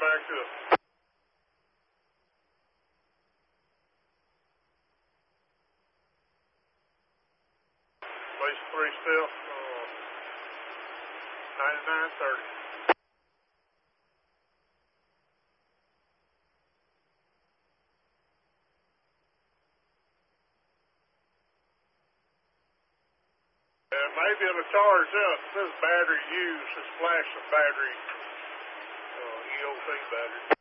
back up. Place 3 still. 9930. Maybe it'll charge up. It says battery used. It's flashing battery. EOC battery.